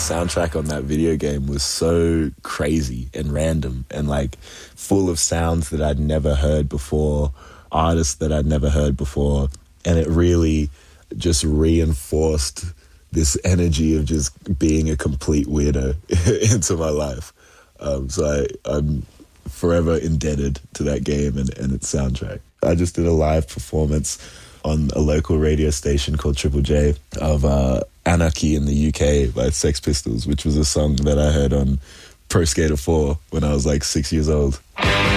soundtrack on that video game was so crazy and random and like full of sounds that I'd never heard before, artists that I'd never heard before, and it really just reinforced this energy of just being a complete weirdo into my life. So I'm forever indebted to that game and its soundtrack. I just did a live performance on a local radio station called Triple J of Anarchy in the UK by Sex Pistols, which was a song that I heard on Pro Skater 4 when I was like 6 years old.